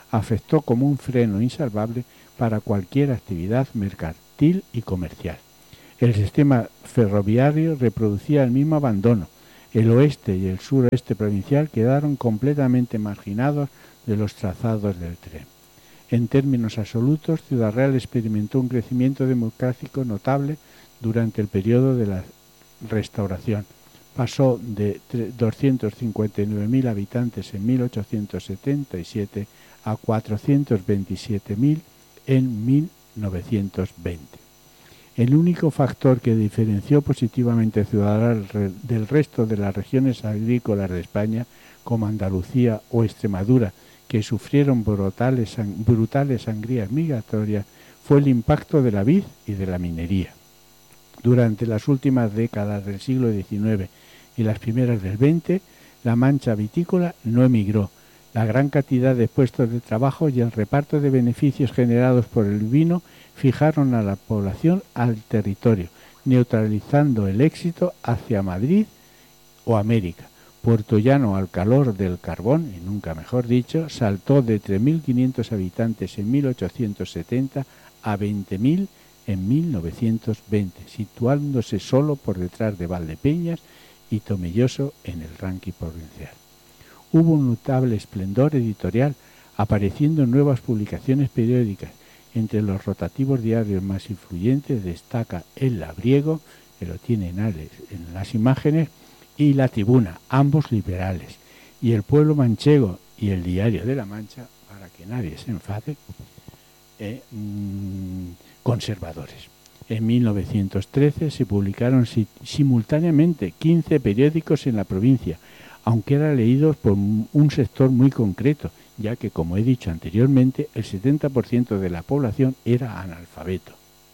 Speaker 1: afectó como un freno insalvable para cualquier actividad mercantil y comercial. El sistema ferroviario reproducía el mismo abandono. El oeste y el suroeste provincial quedaron completamente marginados de los trazados del tren. En términos absolutos, Ciudad Real experimentó un crecimiento demográfico notable durante el periodo de la Restauración. Pasó de doscientos cincuenta y nueve mil habitantes en mil ochocientos setenta y siete a cuatrocientos veintisiete mil en mil novecientos veinte. El único factor que diferenció positivamente a Ciudad Real del resto de las regiones agrícolas de España, como Andalucía o Extremadura, que sufrieron brutales, brutales sangrías migratorias, fue el impacto de la vid y de la minería. Durante las últimas décadas del siglo diecinueve y las primeras del veinte, la mancha vitícola no emigró. La gran cantidad de puestos de trabajo y el reparto de beneficios generados por el vino fijaron a la población al territorio, neutralizando el éxito hacia Madrid o América. Puerto Llano, al calor del carbón, y nunca mejor dicho, saltó de tres mil quinientos habitantes en mil ochocientos setenta a veinte mil en mil novecientos veinte, situándose solo por detrás de Valdepeñas y Tomelloso en el ranking provincial. Hubo un notable esplendor editorial, apareciendo nuevas publicaciones periódicas. Entre los rotativos diarios más influyentes destaca El Labriego, que lo tiene en las imágenes, y La Tribuna, ambos liberales, y El Pueblo Manchego y El Diario de la Mancha, para que nadie se enfade, eh, mmm, conservadores. En mil novecientos trece se publicaron si, simultáneamente quince periódicos en la provincia, aunque eran leídos por un sector muy concreto, ya que, como he dicho anteriormente, el setenta por ciento de la población era analfabeto.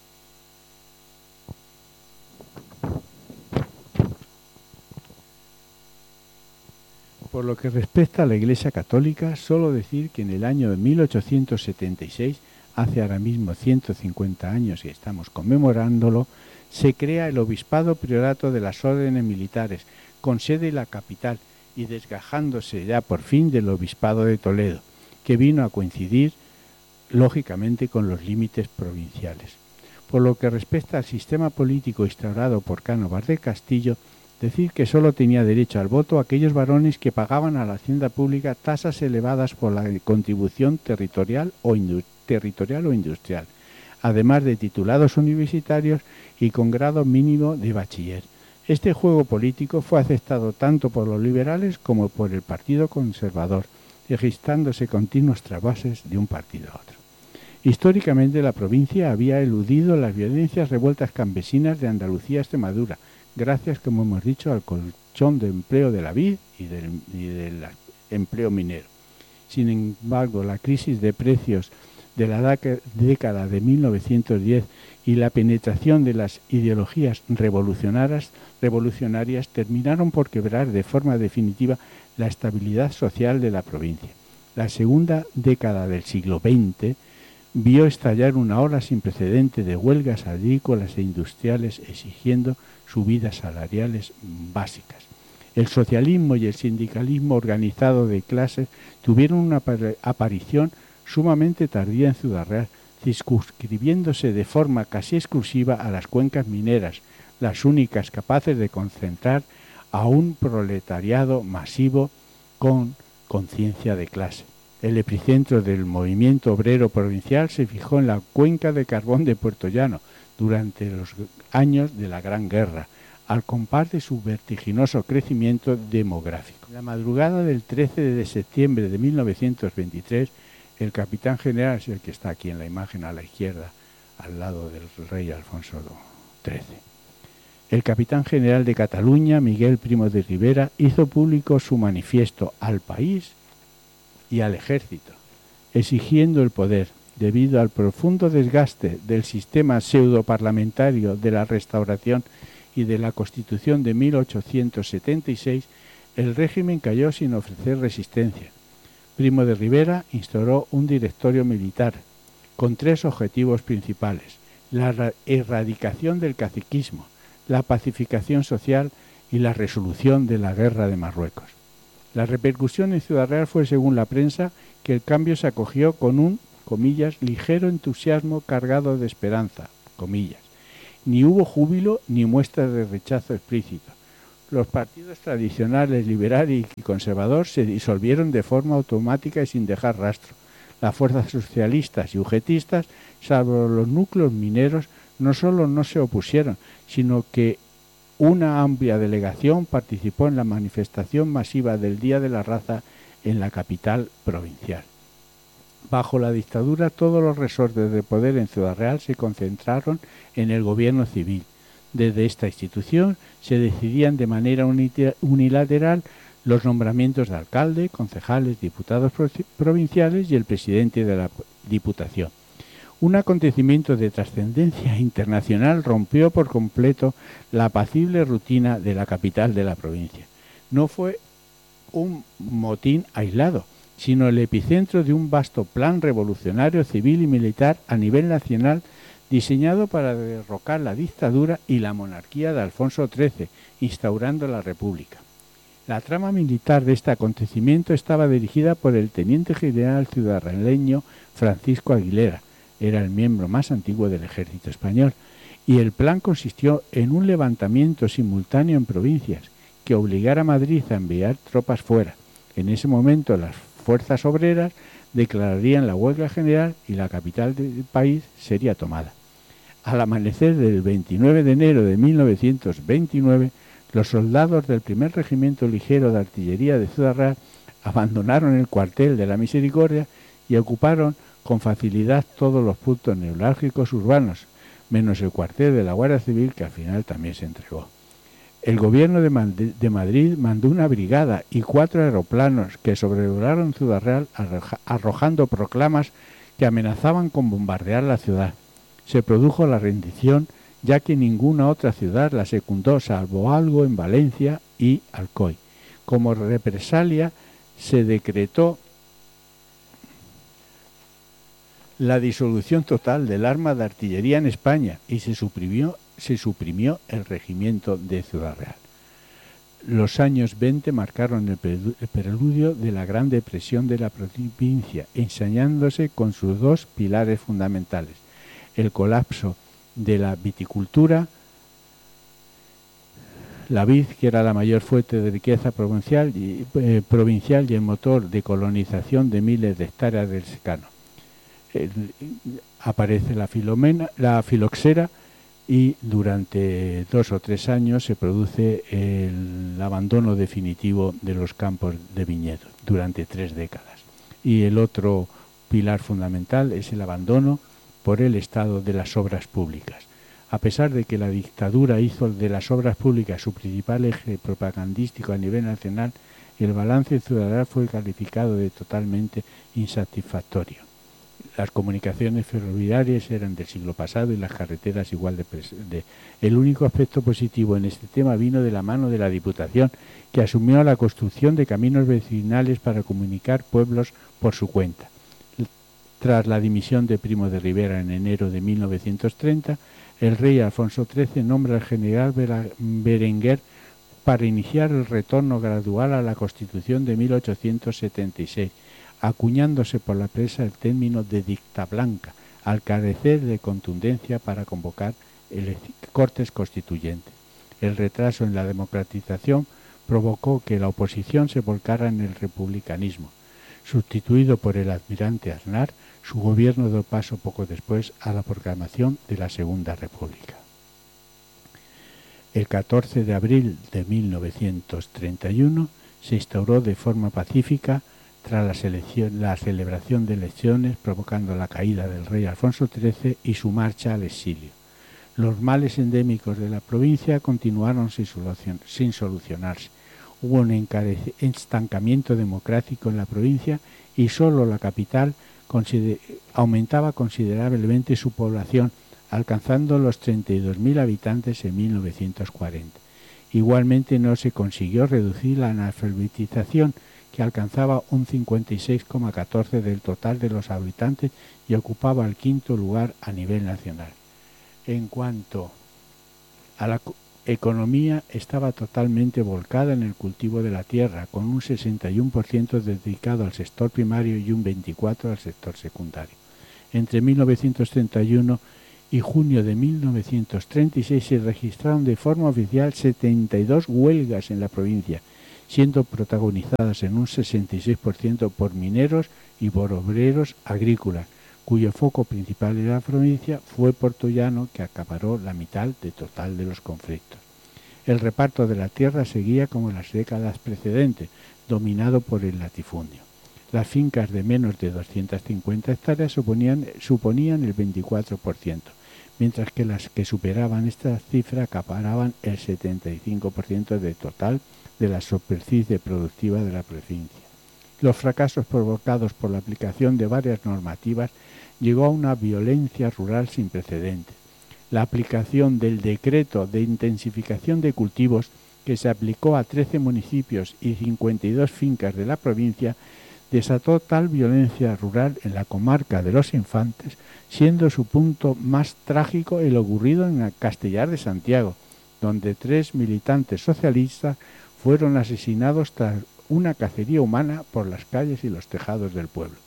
Speaker 1: Por lo que respecta a la Iglesia Católica, solo decir que en el año de mil ochocientos setenta y seis, hace ahora mismo ciento cincuenta años y estamos conmemorándolo, se crea el Obispado Priorato de las Órdenes Militares, con sede en la capital y desgajándose ya por fin del Obispado de Toledo, que vino a coincidir lógicamente con los límites provinciales. Por lo que respecta al sistema político instaurado por Cánovas del Castillo, decir que solo tenía derecho al voto aquellos varones que pagaban a la hacienda pública tasas elevadas por la contribución territorial o, territorial o industrial, además de titulados universitarios y con grado mínimo de bachiller. Este juego político fue aceptado tanto por los liberales como por el Partido Conservador, registrándose continuos trasvases de un partido a otro. Históricamente la provincia había eludido las violentas revueltas campesinas de Andalucía y Extremadura, gracias, como hemos dicho, al colchón de empleo de la vid y del, y del empleo minero. Sin embargo, la crisis de precios de la década de mil novecientos diez y la penetración de las ideologías revolucionarias, revolucionarias terminaron por quebrar de forma definitiva la estabilidad social de la provincia. La segunda década del siglo veinte vio estallar una ola sin precedente de huelgas agrícolas e industriales exigiendo subidas salariales básicas. El socialismo y el sindicalismo organizado de clases tuvieron una aparición sumamente tardía en Ciudad Real, circunscribiéndose de forma casi exclusiva a las cuencas mineras, las únicas capaces de concentrar a un proletariado masivo con conciencia de clase. El epicentro del movimiento obrero provincial se fijó en la cuenca de carbón de Puerto Llano durante los años de la Gran Guerra, al compás de su vertiginoso crecimiento demográfico. En la madrugada del trece de septiembre de mil novecientos veintitrés, el capitán general, es el que está aquí en la imagen a la izquierda, al lado del rey Alfonso trece. El capitán general de Cataluña, Miguel Primo de Rivera, hizo público su manifiesto al país y al ejército, exigiendo el poder. Debido al profundo desgaste del sistema pseudo-parlamentario de la Restauración y de la Constitución de mil ochocientos setenta y seis, el régimen cayó sin ofrecer resistencia. Primo de Rivera instauró un directorio militar con tres objetivos principales: la erradicación del caciquismo, la pacificación social y la resolución de la guerra de Marruecos. La repercusión en Ciudad Real fue, según la prensa, que el cambio se acogió con un, comillas, ligero entusiasmo cargado de esperanza, comillas. Ni hubo júbilo ni muestra de rechazo explícito. Los partidos tradicionales, liberal y conservador, se disolvieron de forma automática y sin dejar rastro. Las fuerzas socialistas y ugetistas, salvo los núcleos mineros, no solo no se opusieron, sino que una amplia delegación participó en la manifestación masiva del Día de la Raza en la capital provincial. Bajo la dictadura, todos los resortes de poder en Ciudad Real se concentraron en el gobierno civil. Desde esta institución se decidían de manera unilateral los nombramientos de alcalde, concejales, diputados provinciales y el presidente de la Diputación. Un acontecimiento de trascendencia internacional rompió por completo la apacible rutina de la capital de la provincia. No fue un motín aislado, sino el epicentro de un vasto plan revolucionario civil y militar a nivel nacional diseñado para derrocar la dictadura y la monarquía de Alfonso trece, instaurando la República. La trama militar de este acontecimiento estaba dirigida por el teniente general ciudadraleño Francisco Aguilera, era el miembro más antiguo del ejército español, y el plan consistió en un levantamiento simultáneo en provincias que obligara a Madrid a enviar tropas fuera. En ese momento las fuerzas obreras declararían la huelga general y la capital del país sería tomada. Al amanecer del veintinueve de enero de mil novecientos veintinueve, los soldados del primer regimiento ligero de artillería de Ciudad Real abandonaron el cuartel de la Misericordia y ocuparon con facilidad todos los puntos neurálgicos urbanos, menos el cuartel de la Guardia Civil, que al final también se entregó. El gobierno de Madrid, de Madrid mandó una brigada y cuatro aeroplanos que sobrevolaron Ciudad Real arroja, arrojando proclamas que amenazaban con bombardear la ciudad. Se produjo la rendición, ya que ninguna otra ciudad la secundó, salvo algo en Valencia y Alcoy. Como represalia, se decretó la disolución total del arma de artillería en España y se suprimió, se suprimió el regimiento de Ciudad Real. Los años veinte marcaron el preludio de la Gran Depresión de la provincia, ensayándose con sus dos pilares fundamentales: el colapso de la viticultura, la vid, que era la mayor fuente de riqueza provincial y, eh, provincial y el motor de colonización de miles de hectáreas del secano. Eh, aparece la, filomena, la filoxera y durante dos o tres años se produce el abandono definitivo de los campos de viñedo, durante tres décadas. Y el otro pilar fundamental es el abandono por el Estado de las obras públicas. A pesar de que la dictadura hizo de las obras públicas su principal eje propagandístico a nivel nacional, el balance ciudadano fue calificado de totalmente insatisfactorio. Las comunicaciones ferroviarias eran del siglo pasado y las carreteras igual de, de... El único aspecto positivo en este tema vino de la mano de la Diputación, que asumió la construcción de caminos vecinales para comunicar pueblos por su cuenta. Tras la dimisión de Primo de Rivera en enero de mil novecientos treinta, el rey Alfonso trece nombra al general Berenguer para iniciar el retorno gradual a la Constitución de mil ochocientos setenta y seis, acuñándose por la prensa el término de dicta blanca, al carecer de contundencia para convocar el Cortes Constituyentes. El retraso en la democratización provocó que la oposición se volcara en el republicanismo. Sustituido por el almirante Aznar, su gobierno dio paso poco después a la proclamación de la Segunda República. El catorce de abril de mil novecientos treinta y uno se instauró de forma pacífica tras la, selección, la celebración de elecciones, provocando la caída del rey Alfonso trece y su marcha al exilio. Los males endémicos de la provincia continuaron sin, solucion, sin solucionarse. Hubo un estancamiento democrático en la provincia y solo la capital consider aumentaba considerablemente su población, alcanzando los treinta y dos mil habitantes en mil novecientos cuarenta. Igualmente no se consiguió reducir la analfabetización, que alcanzaba un cincuenta y seis coma catorce por ciento del total de los habitantes y ocupaba el quinto lugar a nivel nacional. En cuanto a la economía estaba totalmente volcada en el cultivo de la tierra, con un sesenta y uno por ciento dedicado al sector primario y un veinticuatro por ciento al sector secundario. Entre mil novecientos treinta y uno y junio de mil novecientos treinta y seis se registraron de forma oficial setenta y dos huelgas en la provincia, siendo protagonizadas en un sesenta y seis por ciento por mineros y por obreros agrícolas, cuyo foco principal de la provincia fue Puerto Llano, que acaparó la mitad del total de los conflictos. El reparto de la tierra seguía como en las décadas precedentes, dominado por el latifundio. Las fincas de menos de doscientas cincuenta hectáreas suponían, suponían el veinticuatro por ciento, mientras que las que superaban esta cifra acaparaban el setenta y cinco por ciento del total de la superficie productiva de la provincia. Los fracasos provocados por la aplicación de varias normativas llegó a una violencia rural sin precedentes. La aplicación del decreto de intensificación de cultivos, que se aplicó a trece municipios y cincuenta y dos fincas de la provincia, desató tal violencia rural en la comarca de Los Infantes, siendo su punto más trágico el ocurrido en Castellar de Santiago, donde tres militantes socialistas fueron asesinados tras una cacería humana por las calles y los tejados del pueblo.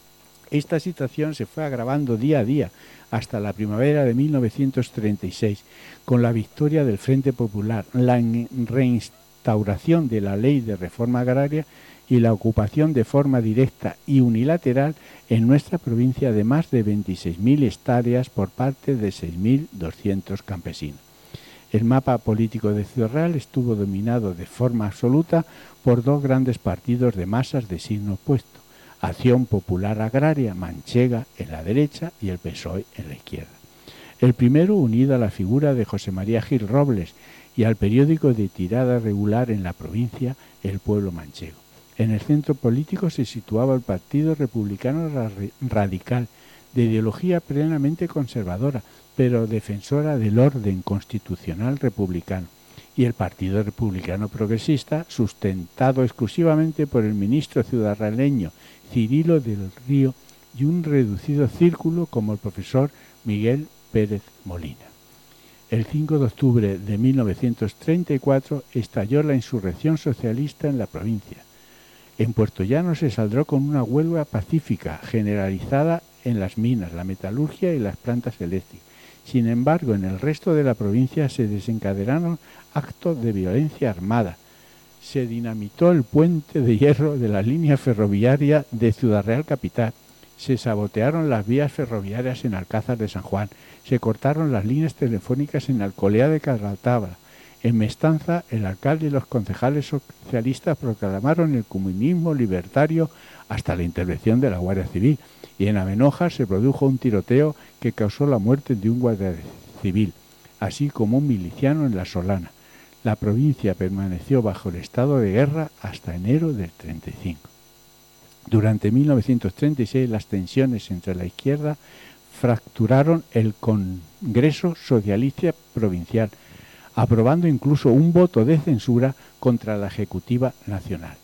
Speaker 1: Esta situación se fue agravando día a día hasta la primavera de mil novecientos treinta y seis, con la victoria del Frente Popular, la reinstauración de la Ley de Reforma Agraria y la ocupación de forma directa y unilateral en nuestra provincia de más de veintiséis mil hectáreas por parte de seis mil doscientos campesinos. El mapa político de Ciudad Real estuvo dominado de forma absoluta por dos grandes partidos de masas de signo opuesto: Acción Popular Agraria manchega en la derecha y el P S O E en la izquierda. El primero unido a la figura de José María Gil Robles y al periódico de tirada regular en la provincia, El Pueblo Manchego. En el centro político se situaba el Partido Republicano Radical, de ideología plenamente conservadora, pero defensora del orden constitucional republicano, y el Partido Republicano Progresista, sustentado exclusivamente por el ministro ciudadrealeño Cirilo del Río y un reducido círculo como el profesor Miguel Pérez Molina. El cinco de octubre de mil novecientos treinta y cuatro estalló la insurrección socialista en la provincia. En Puerto Llano se saldrá con una huelga pacífica generalizada en las minas, la metalurgia y las plantas eléctricas. Sin embargo, en el resto de la provincia se desencadenaron actos de violencia armada. Se dinamitó el puente de hierro de la línea ferroviaria de Ciudad Real Capital. Se sabotearon las vías ferroviarias en Alcázar de San Juan. Se cortaron las líneas telefónicas en Alcolea de Calatrava. En Mestanza, el alcalde y los concejales socialistas proclamaron el comunismo libertario hasta la intervención de la Guardia Civil, y en Avenoja se produjo un tiroteo que causó la muerte de un guardia civil, así como un miliciano en La Solana. La provincia permaneció bajo el estado de guerra hasta enero del treinta y cinco. Durante mil novecientos treinta y seis las tensiones entre la izquierda fracturaron el Congreso Socialista Provincial, aprobando incluso un voto de censura contra la Ejecutiva Nacional.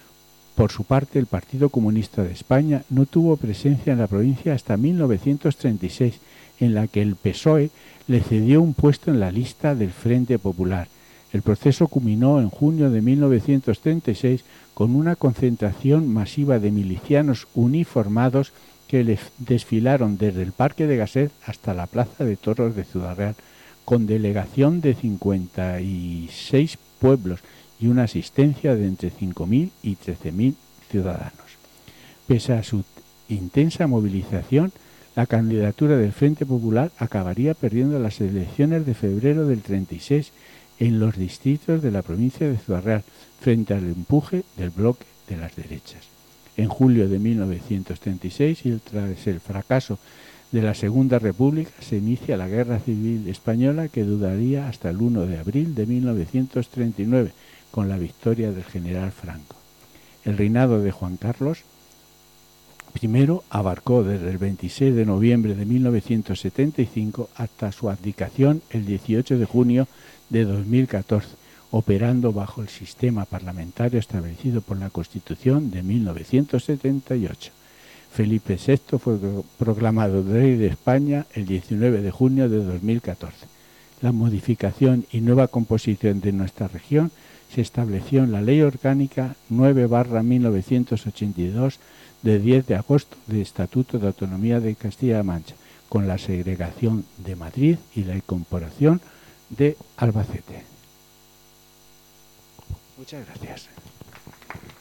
Speaker 1: Por su parte, el Partido Comunista de España no tuvo presencia en la provincia hasta mil novecientos treinta y seis, en la que el P S O E le cedió un puesto en la lista del Frente Popular. El proceso culminó en junio de mil novecientos treinta y seis con una concentración masiva de milicianos uniformados que desfilaron desde el Parque de Gasset hasta la Plaza de Toros de Ciudad Real, con delegación de cincuenta y seis pueblos y una asistencia de entre cinco mil y trece mil ciudadanos. Pese a su intensa movilización, la candidatura del Frente Popular acabaría perdiendo las elecciones de febrero del treinta y seis en los distritos de la provincia de Ciudad Real, frente al empuje del bloque de las derechas. En julio de mil novecientos treinta y seis, y tras el fracaso de la Segunda República, se inicia la Guerra Civil Española, que duraría hasta el primero de abril de mil novecientos treinta y nueve, con la victoria del general Franco. El reinado de Juan Carlos primero abarcó desde el veintiséis de noviembre de mil novecientos setenta y cinco hasta su abdicación el dieciocho de junio de dos mil catorce, operando bajo el sistema parlamentario establecido por la Constitución de mil novecientos setenta y ocho. Felipe sexto fue proclamado rey de España el diecinueve de junio de dos mil catorce. la modificación y nueva composición de nuestra región se estableció en la Ley Orgánica nueve barra mil novecientos ochenta y dos de diez de agosto del Estatuto de Autonomía de Castilla-La Mancha, con la segregación de Madrid y la incorporación de Albacete. Muchas gracias.